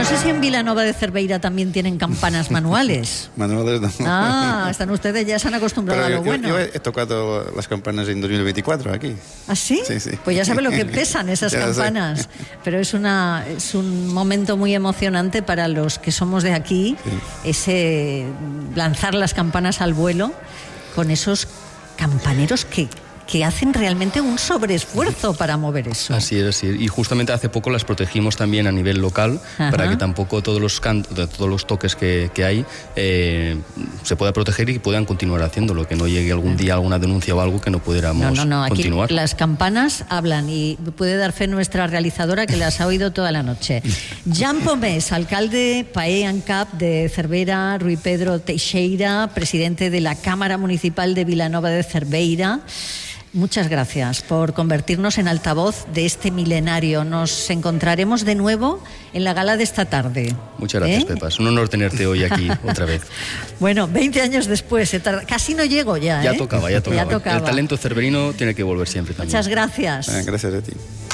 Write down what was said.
sé si en Vilanova de Cerveira también tienen campanas manuales. Manuales no. Ah, están ustedes, ya se han acostumbrado a lo bueno. Yo he tocado las campanas en 2024 aquí. ¿Ah, sí? Sí, sí. Pues ya sabe lo que pesan esas campanas. Pero es un momento muy emocionante para los que somos de aquí, ese lanzar las campanas al vuelo con esos campaneros que hacen realmente un sobreesfuerzo para mover eso. Así es. Y justamente hace poco las protegimos también a nivel local. Ajá. Para que tampoco todos los toques que hay se pueda proteger y puedan continuar haciéndolo, que no llegue algún día alguna denuncia o algo que no pudiéramos continuar. Aquí las campanas hablan y puede dar fe nuestra realizadora que las ha oído toda la noche. Jan Pomés, alcalde PAE ANCAP de Cervera, Rui Pedro Teixeira, presidente de la Cámara Municipal de Vilanova de Cerveira. Muchas gracias por convertirnos en altavoz de este milenario. Nos encontraremos de nuevo en la gala de esta tarde. Muchas gracias, Pepa. Es un honor tenerte hoy aquí otra vez. Bueno, 20 años después, casi no llego ya. Ya tocaba. Ya tocaba. El talento cerverino tiene que volver siempre también. Muchas gracias. Gracias a ti.